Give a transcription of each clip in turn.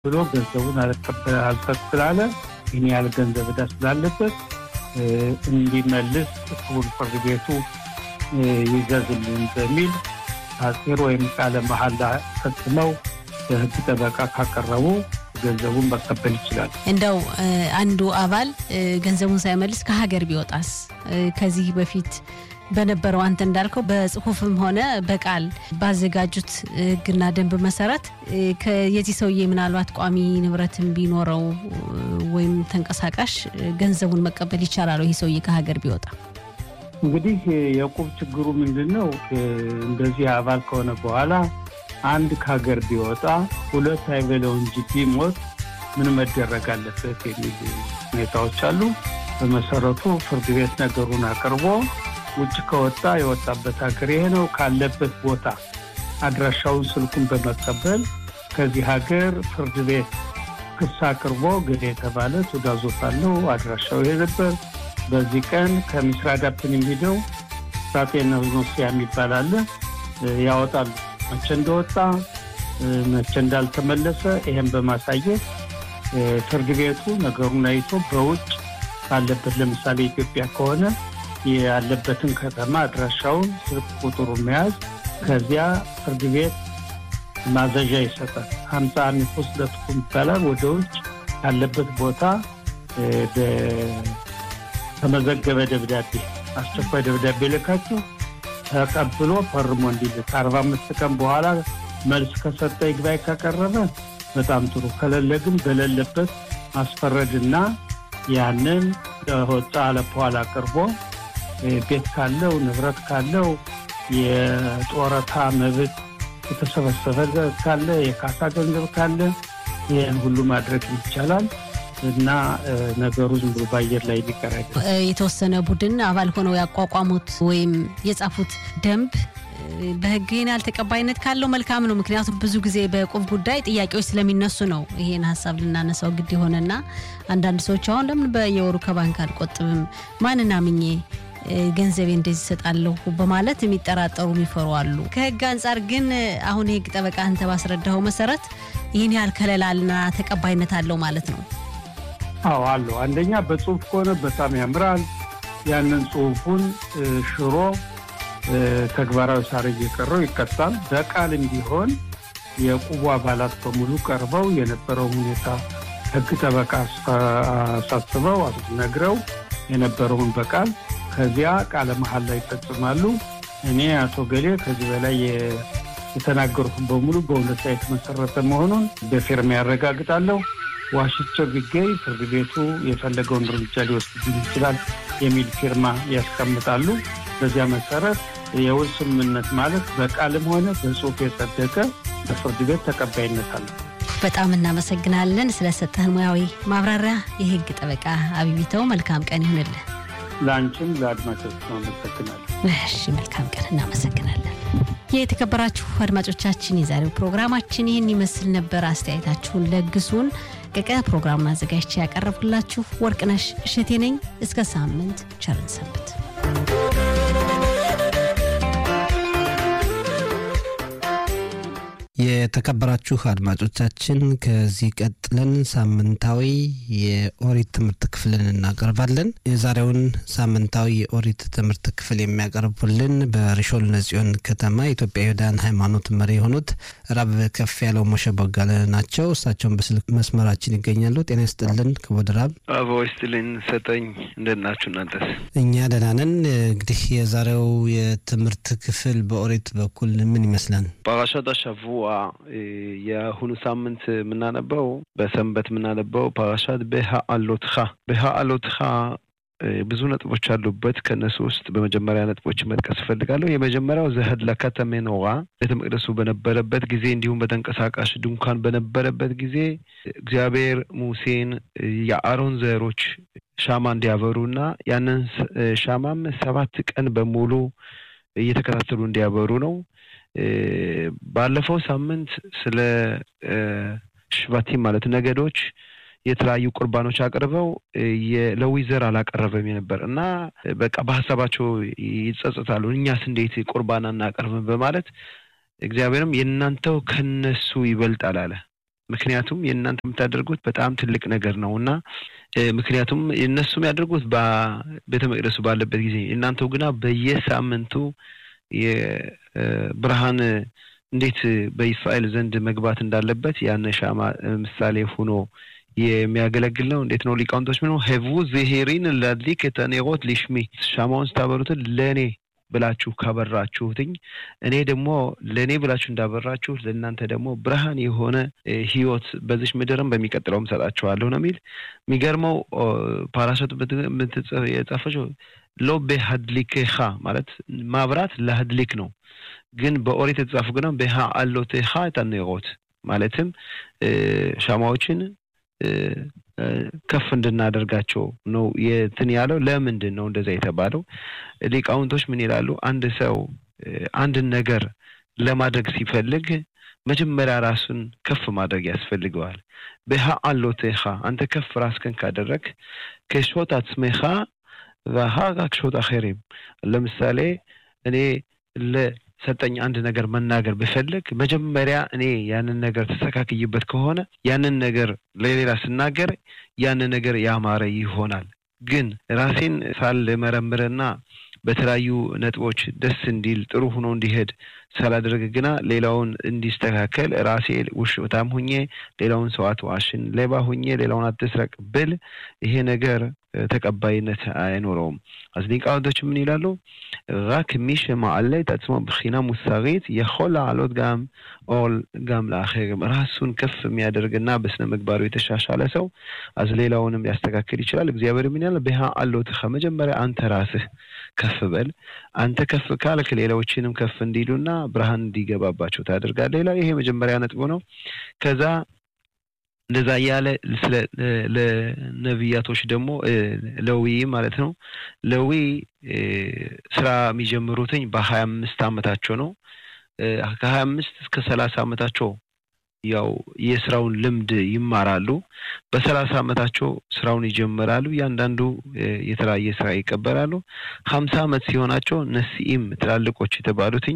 ብሎ ገንዘቡን አልተቀበለ ይሄን ያህል ገንዘብ ስላለበት እንዲመልስ ፍርድ ቤቱ ይዘዝልን በሚል አስር ወይም ቃለ መሐላ ፈጽመው በህግ ጠበቃ ካቀረቡ ገንዘቡን መቀበል ይችላል። እንደው አንዱ አባል ገንዘቡን ሳይመልስ ከሀገር ቢወጣስ ከዚህ በፊት በነበረው አንተ እንዳልከው በጽሁፍም ሆነ በቃል ባዘጋጁት ህግና ደንብ መሰረት ከየዚህ ሰውዬ ምናልባት ቋሚ ንብረትም ቢኖረው ወይም ተንቀሳቃሽ ገንዘቡን መቀበል ይችላል ይሄ ሰውዬ ከሀገር ቢወጣ? እንግዲህ የቁብ ችግሩ ምንድነው? እንደዚህ አባል ከሆነ በኋላ አንድ ከሀገር ቢወጣ ሁለት አይበለው እንጂ ቢሞት ምን መደረግ አለበት የሚሉ ሁኔታዎች አሉ። በመሰረቱ ፍርድ ቤት ነገሩን አቅርቦ ውጭ ከወጣ የወጣበት ሀገር ይሄ ነው ካለበት ቦታ አድራሻውን ስልኩን በመቀበል ከዚህ ሀገር ፍርድ ቤት ክስ አቅርቦ ገሌ የተባለ ተጋዞታለው አድራሻው ይሄ ነበር በዚህ ቀን ከምስራዳፕን የሚሄደው ሳቴና ኖሲያ የሚባል ያወጣሉ መቼ እንደወጣ መቼ እንዳልተመለሰ ይሄን በማሳየት ፍርድ ቤቱ ነገሩን አይቶ በውጭ ካለበት ለምሳሌ ኢትዮጵያ ከሆነ ያለበትን ከተማ አድራሻውን ስልክ ቁጥሩን መያዝ ከዚያ ፍርድ ቤት ማዘዣ ይሰጣል። 50 አመት ወስደቱም ይባላል ወደ ውጭ ያለበት ቦታ በተመዘገበ ደብዳቤ አስቸኳይ ደብዳቤ ልካችሁ ተቀብሎ ፈርሞ እንዲልክ 45 ቀን በኋላ መልስ ከሰጠ ይግባይ ካቀረበ በጣም ጥሩ ከሌለ ግን በሌለበት ማስፈረድና ያንን ለሆጣ ለፖላ አቅርቦ ቤት ካለው ንብረት ካለው የጦረታ መብት የተሰበሰበ ካለ የካሳ ገንዘብ ካለ ይሄን ሁሉ ማድረግ ይቻላል እና ነገሩ ዝም ብሎ ባየር ላይ ሊቀራይ የተወሰነ ቡድን አባል ሆነው ያቋቋሙት ወይም የጻፉት ደንብ በህግና አልተቀባይነት ካለው መልካም ነው። ምክንያቱም ብዙ ጊዜ በቁብ ጉዳይ ጥያቄዎች ስለሚነሱ ነው ይሄን ሐሳብ ልናነሳው ግድ ይሆነና አንዳንድ ሰዎች አሁን ለምን በየወሩ ከባንክ አልቆጥብም ማንና ምኜ ገንዘቤ እንደዚህ ሰጣለሁ በማለት የሚጠራጠሩ ይፈሩ አሉ። ከህግ አንፃር ግን አሁን የህግ ጠበቃ አንተ ባስረዳው መሰረት ይሄን ያህል ከለላልና ተቀባይነት አለው ማለት ነው? አዎ አለው። አንደኛ በጽሁፍ ከሆነ በጣም ያምራል። ያንን ጽሁፉን ሽሮ ተግባራዊ ሳረጅ ይቀረው ይቀጣል። በቃልም ቢሆን የቁቡ አባላት በሙሉ ቀርበው የነበረው ሁኔታ ህግ ጠበቃ አሳስበው አስነግረው የነበረውን በቃል ከዚያ ቃለ መሐላ ይፈጽማሉ። እኔ አቶ ገሌ ከዚህ በላይ የተናገሩት በሙሉ በእውነት ላይ የተመሰረተ መሆኑን በፊርማ ያረጋግጣለሁ። ዋሽቼ ቢገኝ ፍርድ ቤቱ የፈለገውን እርምጃ ሊወስድ ይችላል የሚል ፊርማ ያስቀምጣሉ። በዚያ መሰረት የውል ስምምነት ማለት በቃልም ሆነ በጽሁፍ የጸደቀ በፍርድ ቤት ተቀባይነት አለው። በጣም እናመሰግናለን ስለሰጠህን ሙያዊ ማብራሪያ የህግ ጠበቃ አብይተው። መልካም ቀን ይሁንልህ። ላንቺም ለአድማጮቻችን እናመሰግናለን። እሺ መልካም ቀን እናመሰግናለን። የተከበራችሁ አድማጮቻችን የዛሬው ፕሮግራማችን ይህን ይመስል ነበር። አስተያየታችሁን ለግሱን። ከፕሮግራም አዘጋጅቼ ያቀርብኩላችሁ ወርቅነሽ እሸቴ ነኝ። እስከ ሳምንት ቸር ሰንብቱ። የተከበራችሁ አድማጮቻችን ከዚህ ቀጥለን ሳምንታዊ የኦሪት ትምህርት ክፍልን እናቀርባለን። የዛሬውን ሳምንታዊ የኦሪት ትምህርት ክፍል የሚያቀርቡልን በሪሾል ነጽዮን ከተማ ኢትዮጵያ ዩዳን ሃይማኖት መሪ የሆኑት ራብ ከፍ ያለው ሞሸ በጋለ ናቸው። እሳቸውን በስልክ መስመራችን ይገኛሉ። ጤና ይስጥልን ክቡር ራብ። አዎ ይስጥልን ሰጠኝ። እንደናችሁ እናንተስ? እኛ ደህና ነን። እንግዲህ የዛሬው የትምህርት ክፍል በኦሪት በኩል ምን ይመስላል? ፓራሻት አሸቡአ የሁኑ ሳምንት ምናነበው በሰንበት ምናነበው ፓራሻት በሃአሎትኻ ብዙ ነጥቦች አሉበት። ከነሱ ውስጥ በመጀመሪያ ነጥቦች መጥቀስ ፈልጋለሁ። የመጀመሪያው ዘህድ ለከተማ ኖራ ቤተ መቅደሱ በነበረበት ጊዜ እንዲሁም በተንቀሳቃሽ ድንኳን በነበረበት ጊዜ እግዚአብሔር ሙሴን የአሮን ዘሮች ሻማ እንዲያበሩና ያንን ሻማም 7 ቀን በሙሉ እየተከታተሉ እንዲያበሩ ነው። ባለፈው ሳምንት ስለ ሽባቲም ማለት ነገዶች የተለያዩ ቁርባኖች አቀርበው ለዊዘር አላቀረበም የነበርና በቃ በሐሳባቸው ይጸጸታሉ። እኛስ እንዴት ቁርባን እናቀርብም በማለት እግዚአብሔርም የናንተው ከነሱ ይበልጣል አለ። ምክንያቱም የእናንተ የምታደርጉት በጣም ትልቅ ነገር ነውና ምክንያቱም እነሱ የሚያደርጉት በቤተ መቅደሱ ባለበት ጊዜ እናንተው ግና በየሳምንቱ የብርሃን እንዴት በእስራኤል ዘንድ መግባት እንዳለበት ያን ሻማ ምሳሌ ሆኖ የሚያገለግል ነው። እንዴት ነው ሊቃውንቶች ምን ነው ሄቭ ዘሄሪን ለድሊክ ተኔሮት ሊሽሚ ሻማውን ስታበሩት ለኔ ብላችሁ ካበራችሁትኝ እኔ ደግሞ ለኔ ብላችሁ እንዳበራችሁ ለእናንተ ደግሞ ብርሃን የሆነ ህይወት በዚህ ምድርም በሚቀጥለውም ሰጣችኋለሁ ነው የሚል የሚገርመው ፓራሻት የጻፈው ሎቤ ሀድሊክኻ ማለት ማብራት ለሀድሊክ ነው። ግን በኦሪት የተጻፈው ግን በሃ አሎቴኻ ተኔሮት ማለትም ሻማዎችን ከፍ እንድናደርጋቸው ነው የትን ያለው። ለምንድን ነው እንደዛ የተባለው? ሊቃውንቶች ምን ይላሉ? አንድ ሰው አንድ ነገር ለማድረግ ሲፈልግ መጀመሪያ ራሱን ከፍ ማድረግ ያስፈልገዋል። በሃ አሎቴኻ አንተ ከፍ ራስህን ካደረክ ከሾት አጽመኻ ወሃጋ ከሾት አኸሪም ለምሳሌ እኔ ሰጠኝ አንድ ነገር መናገር በፈልግ መጀመሪያ እኔ ያንን ነገር ተስተካክይበት ከሆነ ያንን ነገር ለሌላ ስናገር ያንን ነገር ያማረ ይሆናል። ግን ራሴን ሳልመረምርና በተለያዩ ነጥቦች ደስ እንዲል ጥሩ ሆኖ እንዲሄድ ሳላደርግ ግና ሌላውን እንዲስተካከል ራሴ ውሽታም ሆኜ ሌላውን ሰው አትዋሽን ሌባ ሆኜ ሌላውን አትስረቅ ብል ይሄ ነገር ተቀባይነት አይኖረውም። አዝሊቃውዶች ምን ይላሉ? רק מי שמעלה את עצמו בחינה מוסרית יכול לעלות גם לאחרים. ራሱን ከፍ የሚያደርግና በስነ ምግባሩ የተሻሻለ ሰው אז ሌላውንም ያስተካክል ይችላል። እግዚአብሔር ምን ይላል? በሃ አሎትኸ መጀመሪያ አንተ ራስህ ከፍ በል። አንተ ከፍ ካልክ ሌላዎችንም ከፍ እንዲሉና ብርሃን እንዲገባባቸው ታደርጋለህ። ሌላ ይሄ መጀመሪያ ነጥብ ነው። ከዛ እንደዛ ያለ ለነብያቶች ደግሞ ለዊ ማለት ነው። ለዊ ስራ የሚጀምሩትኝ በ25 አመታቸው ነው። ከ25 እስከ 30 አመታቸው ያው የስራውን ልምድ ይማራሉ። በ30 አመታቸው ስራውን ይጀምራሉ። ያንዳንዱ የተለያየ ስራ ይቀበላሉ። 50 አመት ሲሆናቸው ነሲም ትላልቆች የተባሉትኝ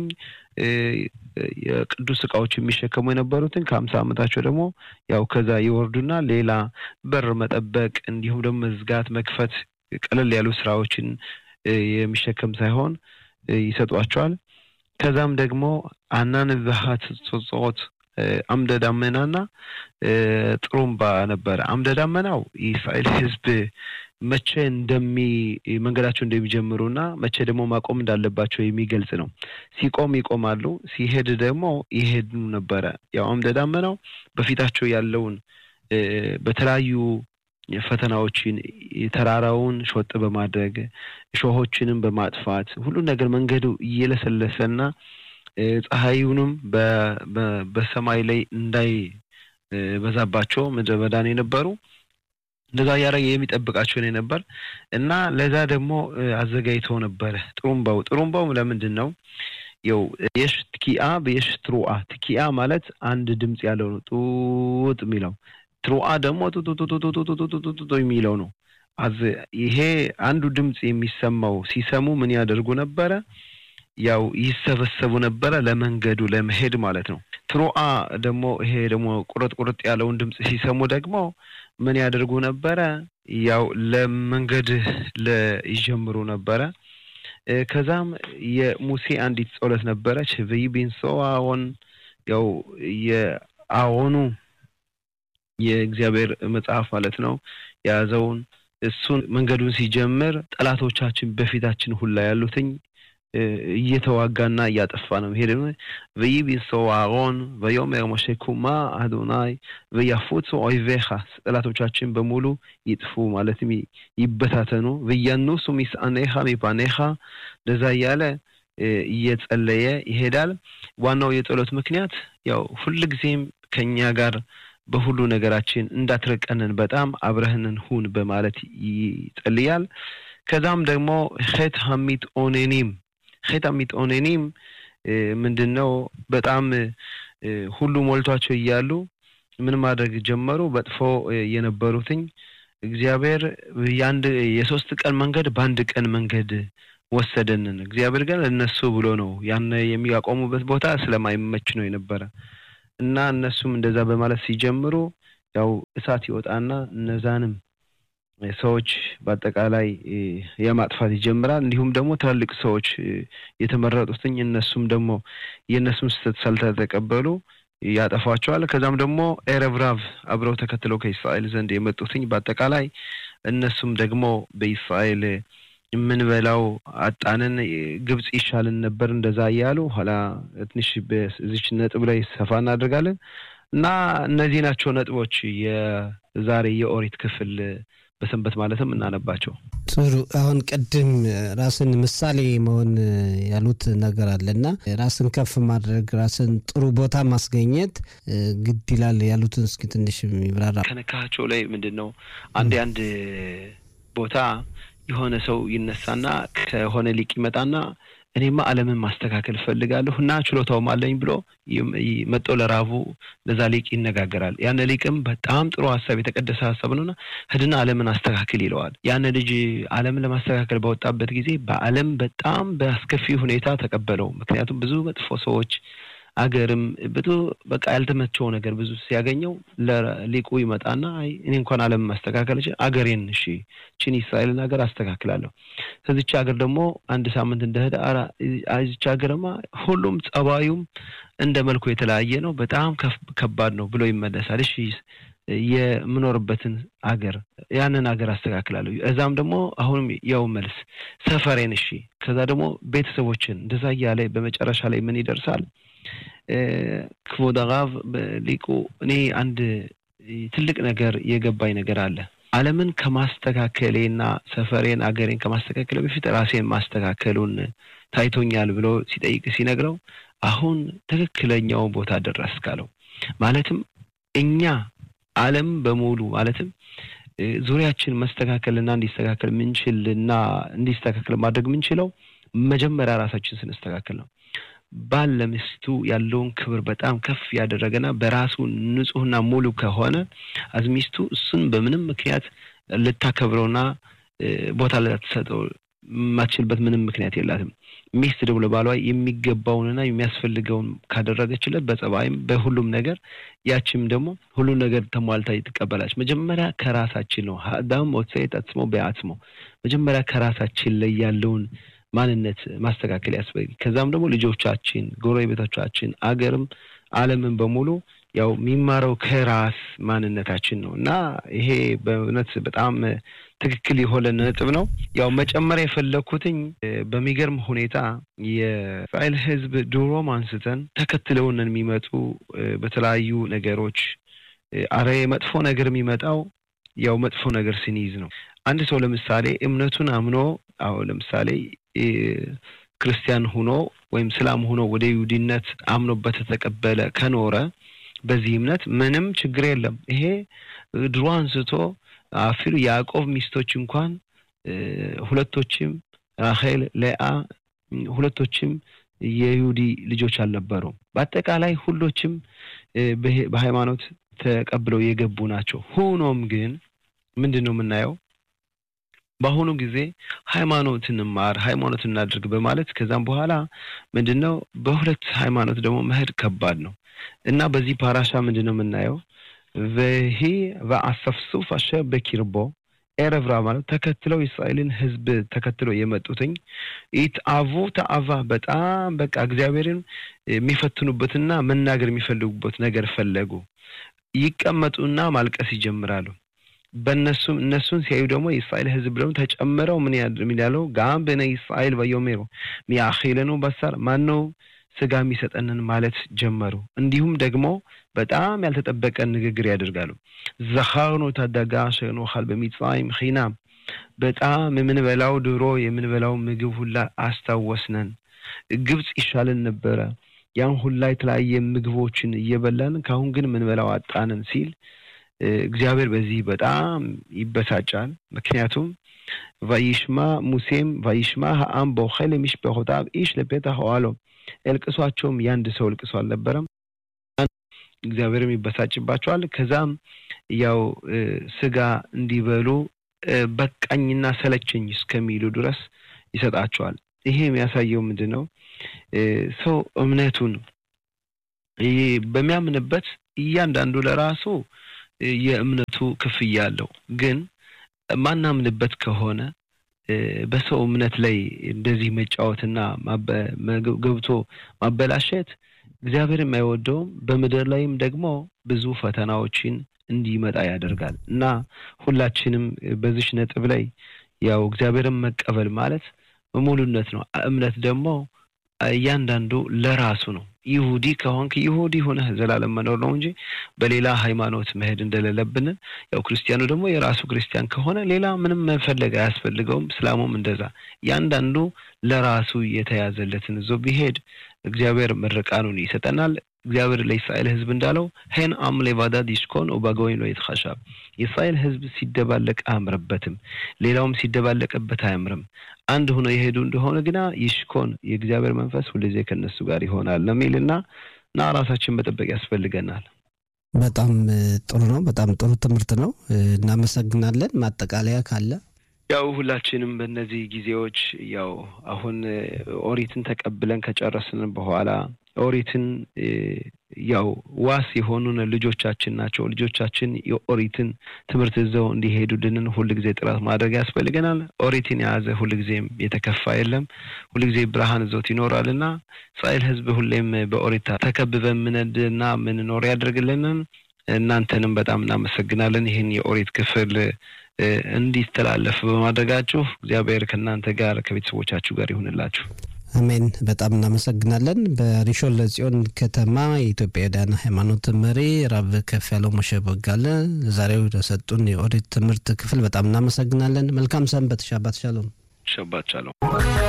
የቅዱስ ዕቃዎች የሚሸከሙ የነበሩትን ከ50 አመታቸው ደግሞ ያው ከዛ ይወርዱና ሌላ በር መጠበቅ እንዲሁም ደግሞ መዝጋት መክፈት ቀለል ያሉ ስራዎችን የሚሸከም ሳይሆን ይሰጧቸዋል። ከዛም ደግሞ አናን በሃት ጾጾት አምደ ዳመናና ጥሩምባ ነበር። አምደ ዳመናው የእስራኤል ህዝብ መቼ መንገዳቸው እንደሚጀምሩና መቼ ደግሞ ማቆም እንዳለባቸው የሚገልጽ ነው። ሲቆም ይቆማሉ፣ ሲሄድ ደግሞ ይሄዱ ነበር። ያው አምደ ዳመናው በፊታቸው ያለውን በተለያዩ ፈተናዎችን ተራራውን ሾጥ በማድረግ ሾሆችንም በማጥፋት ሁሉ ነገር መንገዱ እየለሰለሰና ፀሐዩንም በሰማይ ላይ እንዳይ በዛባቸው ምድረ በዳን የነበሩ እንደዛ ያረየ የሚጠብቃቸው ነበር እና ለዛ ደግሞ አዘጋይተው ነበር። ጥሩምባው ለምንድን ነው? ያው የሽትኪአ በየሽትሩአ ትኪአ ማለት አንድ ድምጽ ያለው ነው ጡጥ የሚለው ትሩአ ደግሞ ጡጡጡጡጡጡጡጡ የሚለው ነው። ይሄ አንዱ ድምጽ የሚሰማው ሲሰሙ ምን ያደርጉ ነበር? ያው ይሰበሰቡ ነበር ለመንገዱ ለመሄድ ማለት ነው። ትሩአ ደግሞ ይሄ ደግሞ ቁርጥ ያለውን ድምጽ ሲሰሙ ደግሞ ምን ያደርጉ ነበር? ያው ለመንገድ ይጀምሩ ነበር። ከዛም የሙሴ አንዲት ጸሎት ነበረች በይቢንሶአውን ያው የአዎኑ የእግዚአብሔር መጽሐፍ ማለት ነው ያዘውን እሱን መንገዱን ሲጀምር ጠላቶቻችን በፊታችን ሁላ ያሉትኝ እየተዋጋና እያጠፋ ነው ሄደው በይቢንሶአውን በዮሜር መሸኩማ አዶናይ በያፉት ኦይቬኻ ጠላቶቻችን በሙሉ ይጥፉ ማለትም ይበታተኑ በያኑሱ ሚስአኔኻ ሚባኔኻ ለዛ ያለ እየጸለየ ይሄዳል። ዋናው የጸሎት ምክንያት ያው ሁሉ ጊዜም ከኛ ጋር በሁሉ ነገራችን እንዳትረቀነን በጣም አብረህነን ሁን በማለት ይጸልያል። ከዛም ደግሞ ኸት ሐሚት ኦኔኒም ምንድነው? በጣም ሁሉ ሞልቷቸው እያሉ ምን ማድረግ ጀመሩ? በጥፎ የነበሩትኝ እግዚአብሔር የሶስት ቀን መንገድ በአንድ ቀን መንገድ ወሰደንን። እግዚአብሔር ግን ለነሱ ብሎ ነው ያን የሚያቆሙበት ቦታ ስለማይመች ነው የነበረ እና እነሱም እንደዛ በማለት ሲጀምሩ ያው እሳት ይወጣና እነዛንም ሰዎች በአጠቃላይ የማጥፋት ይጀምራል። እንዲሁም ደግሞ ትላልቅ ሰዎች የተመረጡትኝ እነሱም ደግሞ የነሱን ስህተት ሳልተቀበሉ ያጠፋቸዋል። ከዛም ደግሞ ኤረብራቭ አብረው ተከትለው ከእስራኤል ዘንድ የመጡትኝ በአጠቃላይ እነሱም ደግሞ በእስራኤል ምን በላው አጣንን ግብጽ ይሻልን ነበር እንደዛ ያያሉ። ኋላ ትንሽ በዚች ነጥብ ላይ ሰፋ እናደርጋለን እና እነዚህ ናቸው ነጥቦች የዛሬ የኦሪት ክፍል በሰንበት ማለትም እናነባቸው። ጥሩ። አሁን ቀድም ራስን ምሳሌ መሆን ያሉት ነገር አለና ራስን ከፍ ማድረግ ራስን ጥሩ ቦታ ማስገኘት ግድ ይላል ያሉትን እስኪ ትንሽ ይብራራ። ከነካቸው ላይ ምንድነው አንድ ቦታ የሆነ ሰው ይነሳና ከሆነ ሊቅ ይመጣና እኔማ ዓለምን ማስተካከል ፈልጋለሁና ችሎታውም አለኝ ብሎ መጥቶ ለራቡ ለዛ ሊቅ ይነጋገራል። ያን ሊቅም በጣም ጥሩ ሐሳብ የተቀደሰ ሐሳብ ነውና ሄድና ዓለምን አስተካክል ይለዋል። ያን ልጅ ዓለምን ለማስተካከል በወጣበት ጊዜ በዓለም በጣም በአስከፊ ሁኔታ ተቀበለው። ምክንያቱም ብዙ መጥፎ ሰዎች አገርም ብዙ በቃ ያልተመቸው ነገር ብዙ ሲያገኘው ለሊቁ ይመጣና አይ እኔ እንኳን ዓለም ማስተካከል አገሬን እሺ ቺን እስራኤልን ሀገር አስተካክላለሁ። ከዚች ሀገር ደግሞ አንድ ሳምንት እንደሄደ እዚች ሀገርማ ሁሉም ጸባዩም እንደ መልኩ የተለያየ ነው፣ በጣም ከባድ ነው ብሎ ይመለሳል። እሺ የምኖርበትን ሀገር ያንን ሀገር አስተካክላለሁ። እዛም ደግሞ አሁንም ያው መልስ ሰፈሬን እሺ ከዛ ደግሞ ቤተሰቦችን እንደዛ ያለ በመጨረሻ ላይ ምን ይደርሳል? ክቡር አጋቭ ሊቁ እኔ አንድ ትልቅ ነገር የገባኝ ነገር አለ። ዓለምን ከማስተካከሌና ሰፈሬን አገሬን ከማስተካከለ በፊት ራሴን ማስተካከሉን ታይቶኛል ብሎ ሲነግረው አሁን ትክክለኛው ቦታ ደረስካለው። ማለትም እኛ ዓለም በሙሉ ማለትም ዙሪያችን ማስተካከልና እንዲስተካከል ምንችልና እንዲስተካከል ማድረግ ምንችለው መጀመሪያ ራሳችን ስንስተካከል ነው። ባለምስቱ ያለውን ክብር በጣም ከፍ ያደረገና በራሱ ንጹህና ሙሉ ከሆነ አዝሚስቱ እሱን በምንም ምክንያት ልታከብረውና ቦታ ልትሰጠው ማትችልበት ምንም ምክንያት የላትም። ሚስት ደግሞ ለባሏ የሚገባውንና የሚያስፈልገውን ካደረገችለት በጸባይም በሁሉም ነገር ያቺም ደግሞ ሁሉም ነገር ተሟልታ ይተቀበላች። መጀመሪያ ከራሳችን ነው አዳም ወሰይት አጽሞ በአጽሞ መጀመሪያ ከራሳችን ላይ ያለውን ማንነት ማስተካከል ያስፈልጋል። ከዛም ደግሞ ልጆቻችን፣ ጎረቤቶቻችን፣ አገርም ዓለምን በሙሉ ያው የሚማረው ከራስ ማንነታችን ነውና ይሄ በእውነት በጣም ትክክል የሆነ ነጥብ ነው። ያው መጨመር የፈለኩትኝ በሚገርም ሁኔታ የእስራኤል ሕዝብ ድሮም አንስተን ተከትለውን የሚመጡ በተለያዩ ነገሮች አረ መጥፎ ነገር የሚመጣው ያው መጥፎ ነገር ሲኒዝ ነው። አንድ ሰው ለምሳሌ እምነቱን አምኖ ለምሳሌ ክርስቲያን ሆኖ ወይም እስላም ሆኖ ወደ ይሁዲነት አምኖበት ተቀበለ ከኖረ በዚህ እምነት ምንም ችግር የለም። ይሄ ድሮ አንስቶ አፊሉ ያዕቆብ ሚስቶች እንኳን ሁለቶችም ራሔል ለአ ሁለቶችም የይሁዲ ልጆች አልነበሩ። በአጠቃላይ ሁሎችም በሃይማኖት ተቀብለው የገቡ ናቸው። ሆኖም ግን ምንድነው የምናየው? በአሁኑ ጊዜ ሃይማኖትን ማር ሃይማኖትን እናድርግ በማለት ከዛም በኋላ ምንድነው በሁለት ሃይማኖት ደግሞ መሄድ ከባድ ነው እና በዚህ ፓራሻ ምንድነው የምናየው? ወሂ ወአሰፍሱፍ አሸ በኪርቦ ኤረብራ ማለት ተከትለው እስራኤልን ህዝብ ተከትለው የመጡትኝ ኢትአቡ ተአቫ በጣም በቃ እግዚአብሔርን የሚፈትኑበትና መናገር የሚፈልጉበት ነገር ፈለጉ። ይቀመጡና ማልቀስ ይጀምራሉ። እነሱን ሲያዩ ደግሞ የእስራኤል ህዝብ ደግሞ ተጨመረው ምን ያለው ጋም በነ እስራኤል ወዮሜሩ ሚያኺለኑ በሰር ማነው ስጋ የሚሰጠንን ማለት ጀመሩ። እንዲሁም ደግሞ በጣም ያልተጠበቀ ንግግር ያደርጋሉ። ዘኻርኑ ተደጋሽ ነው ኻል በሚጽዋይም ኺናም በጣም የምንበላው ድሮ የምንበላው ምግብ ሁላ አስታወስነን። ግብጽ ይሻለን ነበረ ያን ሁላ የተለያየ ምግቦችን እየበላን ካሁን ግን ምንበላው አጣንን ሲል እግዚአብሔር በዚህ በጣም ይበሳጫል። ምክንያቱም ወይሽማ ሙሴም ወይሽማ አም በኸለ ምሽ በሆታብ ኢሽ ለቤታ ሐዋሎ elqሷቸውም ያንድ ሰው ልቅሶ አልነበረም። እግዚአብሔርም ይበሳጭባቸዋል። ከዛም ያው ስጋ እንዲበሉ በቃኝና ሰለቸኝ እስከሚሉ ድረስ ይሰጣቸዋል። ይሄ የሚያሳየው ምንድነው? ሰው እምነቱን በሚያምንበት እያንዳንዱ ለራሱ የእምነቱ ክፍያ አለው። ግን ማናምንበት ከሆነ በሰው እምነት ላይ እንደዚህ መጫወትና ገብቶ ማበላሸት እግዚአብሔር የማይወደውም በመደር ላይም ደግሞ ብዙ ፈተናዎችን እንዲመጣ ያደርጋል እና ሁላችንም በዚህ ነጥብ ላይ ያው እግዚአብሔርን መቀበል ማለት ሙሉነት ነው። እምነት ደግሞ እያንዳንዱ ለራሱ ነው። ይሁዲ ከሆንክ ይሁዲ ሆነህ ዘላለም መኖር ነው እንጂ በሌላ ሃይማኖት መሄድ እንደሌለብን ያው ክርስቲያኑ ደግሞ የራሱ ክርስቲያን ከሆነ ሌላ ምንም መፈለግ አያስፈልገውም። እስላሙም እንደዛ ያንዳንዱ ለራሱ የተያዘለትን ዞ ቢሄድ እግዚአብሔር ምርቃኑን ይሰጠናል። እግዚአብሔር ለእስራኤል ሕዝብ እንዳለው ሄን አምሌ ባዳድ ይስኮን ወባጎይን ነው የተኻሻብ የእስራኤል ሕዝብ ሲደባለቅ አያምርበትም፣ ሌላውም ሲደባለቅበት አያምርም። አንድ ሆኖ የሄዱ እንደሆነ ግና ይሽኮን የእግዚአብሔር መንፈስ ሁልጊዜ ከነሱ ጋር ይሆናል ለሚልና ራሳችን መጠበቅ ያስፈልገናል። በጣም ጥሩ ነው። በጣም ጥሩ ትምህርት ነው። እናመሰግናለን። ማጠቃለያ ካለ? ያው ሁላችንም በእነዚህ ጊዜዎች ያው አሁን ኦሪትን ተቀብለን ከጨረስን በኋላ ኦሪትን ያው ዋስ የሆኑን ልጆቻችን ናቸው። ልጆቻችን የኦሪትን ትምህርት ይዘው እንዲሄዱልን ሁልጊዜ ጥረት ማድረግ ያስፈልገናል። ኦሪትን የያዘ ሁልጊዜም የተከፋ የለም፣ ሁልጊዜ ብርሃን ይዞት ይኖራልና እስራኤል ሕዝብ ሁሌም በኦሪት ተከብበን ምንድና ምንኖር ያደርግልን። እናንተንም በጣም እናመሰግናለን። ይህን የኦሪት ክፍል እንዲተላለፍ በማድረጋችሁ እግዚአብሔር ከእናንተ ጋር ከቤተሰቦቻችሁ ጋር ይሁንላችሁ። አሜን። በጣም እናመሰግናለን። በሪሾን ለጽዮን ከተማ የኢትዮጵያ ሃይማኖት መሪ ራብ ከፍ ያለው ሞሼ ቦጋለ ዛሬው ለሰጡን የኦሪት ትምህርት ክፍል በጣም እናመሰግናለን። መልካም ሰንበት። ሻባት ሻሎም። ሻባት ሻሎም።